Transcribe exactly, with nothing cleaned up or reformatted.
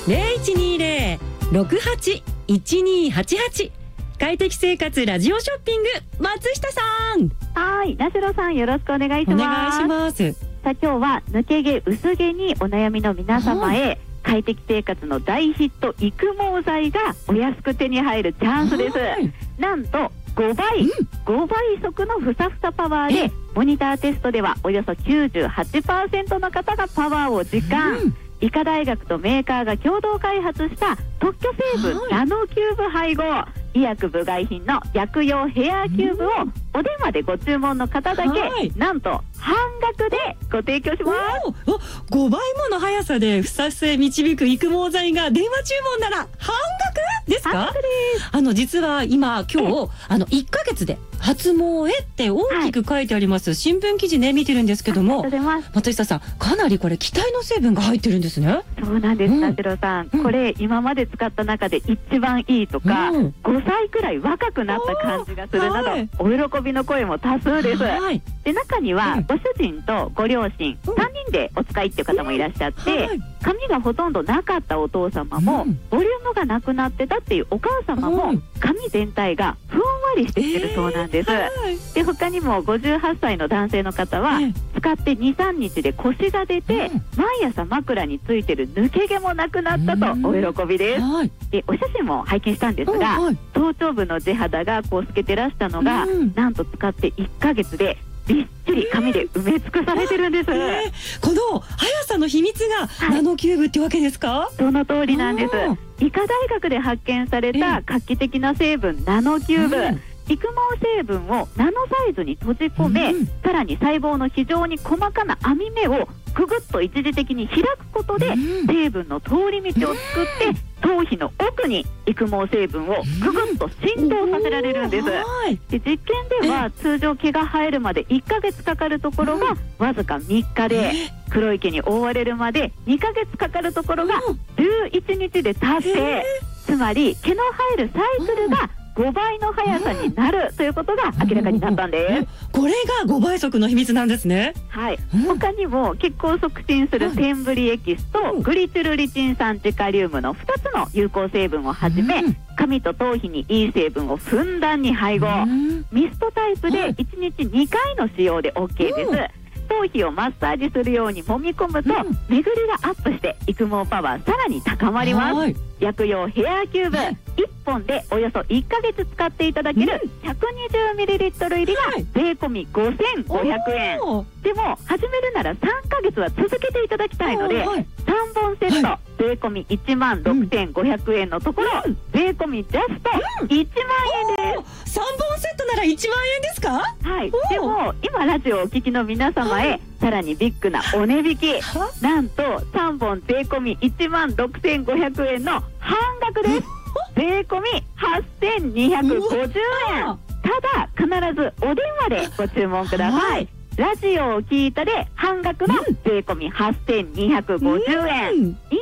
ゼロいちにゼロ ろくはち いちにはちはち。快適生活ラジオショッピング、松下さん。 はい、なしろさん、よろしくお願いします。 お願いします。 さあ、今日は抜け毛薄毛にお悩みの皆様へ、快適生活の大ヒット育毛剤がお安く手に入るチャンスです。なんとごばい、うん、ごばい速のふさふさパワーで、モニターテストではおよそ きゅうじゅうはちパーセント の方がパワーを実感、うん、医科大学とメーカーが共同開発した特許成分、はい、ナノキューブ配合医薬部外品の薬用ヘアキューブをお電話でご注文の方だけ、はい、なんと半額でご提供します。 ごばいもの速さでふさふさへ導く育毛剤が電話注文なら半額ですか？ 半額です。 あの実は今今日あのいっかげつで発毛へって大きく書いてあります、はい、新聞記事ね見てるんですけども、松下さん、かなりこれ期待の成分が入ってるんですね。 そうなんです、なしろさん、うん、これ今まで使った中で一番いいとか、うん、ごさいくらい若くなった感じがするなど、はい、お喜びの声も多数です。はい、で中には、うん、ご主人とご両親、うん、さんにんでお使いっていう方もいらっしゃって、うんはい、髪がほとんどなかったお父様も、うん、ボリュームがなくなってたっていうお母様も、うん、髪全体がふんわりしてきてるそうなんです。えーはい、で他にもごじゅうはっさいの男性の方は、えー、使ってにさんにちで腰が出て、うん、毎朝枕についてる抜け毛もなくなったとお喜びです。はい、でお写真も拝見したんですが、はい、頭頂部の地肌がこう透けてらしたのが、うん、なんと使っていっかげつでびっちり髪で埋め尽くされてるんです。えー、この速さの秘密がナノキューブってわけですか？はい、 その通りなんです。医科大学で発見された画期的な成分、ナノキューブ、うん、育毛成分をナノサイズに閉じ込め、うん、さらに細胞の非常に細かな網目をくぐっと一時的に開くことで、うん、成分の通り道を作って、うん、頭皮の奥に育毛成分をくぐっと浸透させられるんです。で実験では通常毛が生えるまでいっかげつかかるところがわずかみっかで、黒い毛に覆われるまでにかげつかかるところがじゅういちにちで達成。つまり毛の生えるサイクルがごばいの速さになるということが明らかになったんです。 これがごばい速の秘密なんですね。 はい、他にも血行を促進するセンブリエキスとグリチルリチン酸ジカリウムのふたつの有効成分をはじめ、髪と頭皮にいい成分をふんだんに配合、ミストタイプでいちにちにかいの使用で オーケー です。頭皮をマッサージするように揉み込むと、うん、巡りがアップして育毛パワーさらに高まります。薬用ヘアキューブ、はい、いっぽんでおよそいっかげつ使っていただける ひゃくにじゅうミリリットル 入りが税込みごせんごひゃくえん、でも始めるならさんかげつは続けていただきたいので、はい、さんぼんセット、はい、税込みいちまんろくせんごひゃくえんのところ、うん、税込みジャストいちまんえんです。 さんぼんセットならいちまんえんですか？ はい、でも今ラジオをお聞きの皆様へ、はい、さらにビッグなお値引き、なんとさんぼん税込みいちまんろくせんごひゃくえんの半額です。税込みはっせんにひゃくごじゅうえん。ただ必ずお電話でご注文ください。はい、ラジオを聞いたで半額の税込みはっせんにひゃくごじゅうえん、うん、今